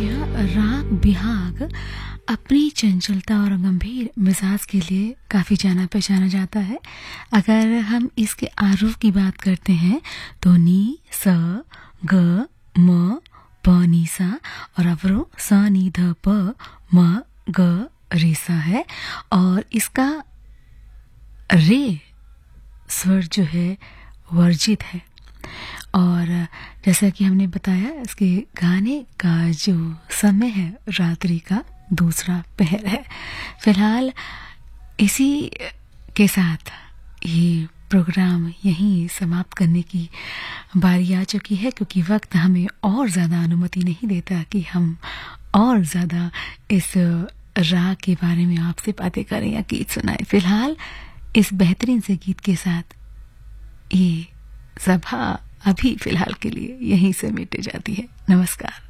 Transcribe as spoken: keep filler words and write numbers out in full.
जी हाँ, राग बिहाग अपनी चंचलता और गंभीर मिजाज के लिए काफ़ी जाना पहचाना जाता है। अगर हम इसके आरूफ की बात करते हैं तो नी स ग म प नी सा और अवरो स नी ध प म ग रे सा है और इसका रे स्वर जो है वर्जित है। और जैसा कि हमने बताया इसके गाने का जो समय है रात्रि का दूसरा पहर है। फिलहाल इसी के साथ ये प्रोग्राम यहीं समाप्त करने की बारी आ चुकी है, क्योंकि वक्त हमें और ज़्यादा अनुमति नहीं देता कि हम और ज़्यादा इस राग के बारे में आपसे बातें करें या गीत सुनाएं। फिलहाल इस बेहतरीन से गीत के साथ ये सभा अभी फिलहाल के लिए यहीं से मिट जाती है। नमस्कार।